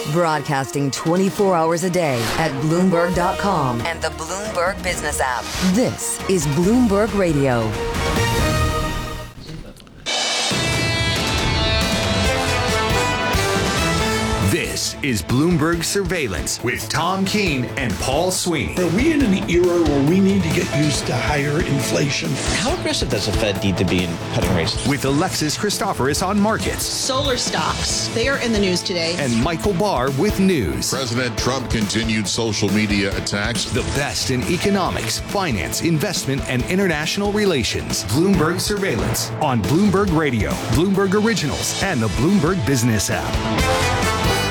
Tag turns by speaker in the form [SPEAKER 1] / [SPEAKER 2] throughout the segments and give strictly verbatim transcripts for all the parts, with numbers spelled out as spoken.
[SPEAKER 1] Broadcasting twenty-four hours a day at Bloomberg dot com and the Bloomberg Business app. This is Bloomberg Radio.
[SPEAKER 2] This is Bloomberg Surveillance with Tom Keene and Paul Sweeney.
[SPEAKER 3] Are we in an era where we need to get used to higher inflation?
[SPEAKER 4] How aggressive does the Fed need to be in cutting rates?
[SPEAKER 2] With Alexis Christoforous on markets.
[SPEAKER 5] Solar stocks, they are in the news today.
[SPEAKER 2] And Michael Barr with news.
[SPEAKER 6] President Trump continued social media attacks.
[SPEAKER 2] The best in economics, finance, investment, and international relations. Bloomberg Surveillance on Bloomberg Radio, Bloomberg Originals, and the Bloomberg Business app.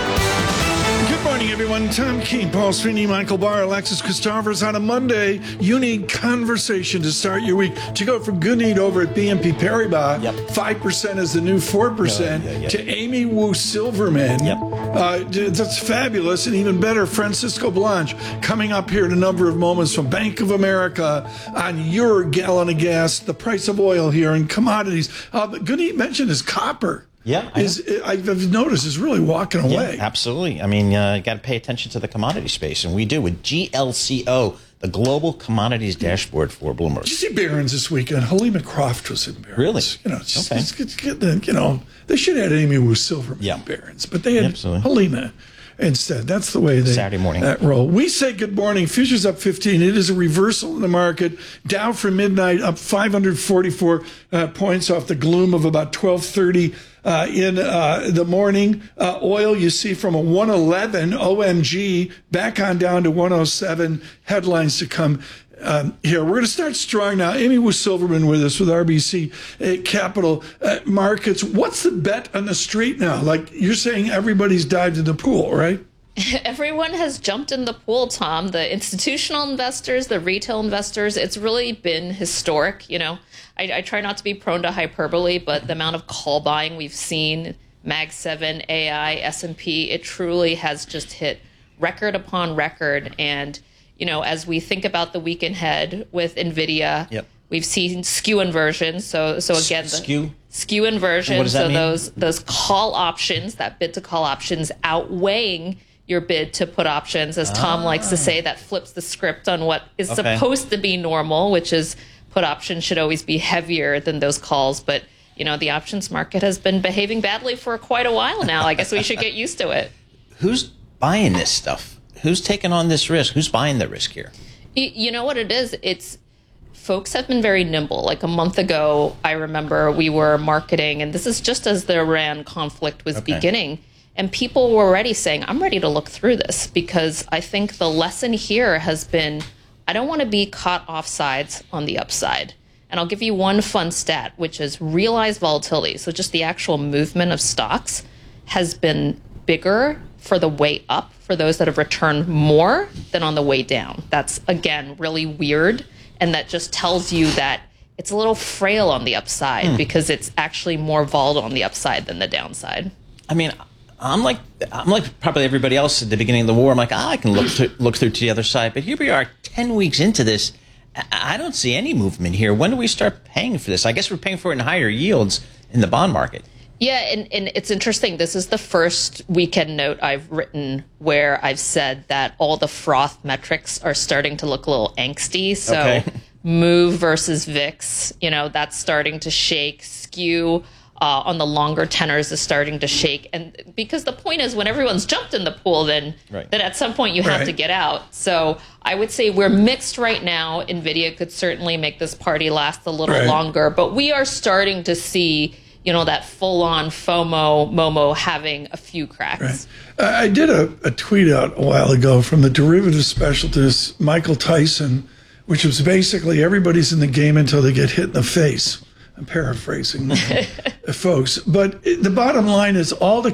[SPEAKER 3] Good morning, everyone. Tom Keene, Paul Sweeney, Michael Barr, Alexis Christoforous on a Monday. You need conversation to start your week. To go from good need over at B N P Paribas, yep. five percent is the new four percent, yeah, yeah, yeah. to Amy Wu Silverman. Yep. Uh, that's fabulous. And even better, Francisco Blanche coming up here in a number of moments from Bank of America on your gallon of gas, the price of oil here, and commodities. Uh, but Gunit mentioned is copper.
[SPEAKER 4] Yeah,
[SPEAKER 3] is I've noticed is really walking away.
[SPEAKER 4] Yeah, absolutely. I mean, uh, you got to pay attention to the commodity space, and we do with G L C O, the Global Commodities Dashboard for Bloomberg.
[SPEAKER 3] Did you see Barron's this weekend? Halima Croft was in Barron's.
[SPEAKER 4] Really?
[SPEAKER 3] You know, just,
[SPEAKER 4] okay.
[SPEAKER 3] it's, it's, it's, you know, they should have had Amy Wu Silverman
[SPEAKER 4] yeah.
[SPEAKER 3] in Barron's, but they had
[SPEAKER 4] Absolutely.
[SPEAKER 3] Halima instead. That's the way they
[SPEAKER 4] Saturday morning.
[SPEAKER 3] that roll. We say good morning. Futures up fifteen. It is a reversal in the market. Dow from midnight up five hundred forty-four uh, points off the gloom of about twelve thirty uh, in uh, the morning. Uh, oil you see from a one eleven O M G back on down to one oh seven. Headlines to come. Um, here, we're going to start strong now. Amy Wu Silverman with us with R B C uh, Capital uh, Markets. What's the bet on the street now? Like you're saying everybody's dived in the pool, right?
[SPEAKER 7] Everyone has jumped in the pool, Tom. The institutional investors, the retail investors, it's really been historic. You know, I, I try not to be prone to hyperbole, but the amount of call buying we've seen, Mag seven, A I, S and P, it truly has just hit record upon record. And you know, as we think about the week ahead with NVIDIA, yep. we've seen skew inversion. So, so again, the
[SPEAKER 4] skew
[SPEAKER 7] skew inversion.
[SPEAKER 4] What does that
[SPEAKER 7] so
[SPEAKER 4] mean?
[SPEAKER 7] those those call options, that bid to call options, outweighing your bid to put options, as Tom ah. likes to say, that flips the script on what is okay. supposed to be normal, which is put options should always be heavier than those calls. But you know, the options market has been behaving badly for quite a while now. I guess we should get used to it.
[SPEAKER 4] Who's buying this stuff? Who's taking on this risk? Who's buying the risk here?
[SPEAKER 7] You know what it is? It's folks have been very nimble. Like a month ago, I remember we were marketing, and this is just as the Iran conflict was okay. beginning, and people were already saying, I'm ready to look through this, because I think the lesson here has been, I don't want to be caught offsides on the upside. And I'll give you one fun stat, which is realized volatility. So just the actual movement of stocks has been bigger for the way up for those that have returned more than on the way down. That's, again, really weird. And that just tells you that it's a little frail on the upside mm. because it's actually more volatile on the upside than the downside.
[SPEAKER 4] I mean, I'm like I'm like probably everybody else at the beginning of the war. I'm like, ah, I can look to, look through to the other side. But here we are ten weeks into this. I don't see any movement here. When do we start paying for this? I guess we're paying for it in higher yields in the bond market.
[SPEAKER 7] Yeah, and, and it's interesting. This is the first weekend note I've written where I've said that all the froth metrics are starting to look a little angsty. So okay. Move versus V I X, you know, that's starting to shake. Skew uh, on the longer tenors is starting to shake. And because the point is, when everyone's jumped in the pool, then, right. then at some point you have right. to get out. So I would say we're mixed right now. NVIDIA could certainly make this party last a little right. longer. But we are starting to see, you know, that full-on FOMO, MOMO having a few cracks.
[SPEAKER 3] Right. I did a, a tweet out a while ago from the derivative specialist, Michael Tyson, which was basically everybody's in the game until they get hit in the face. I'm paraphrasing folks. But the bottom line is all the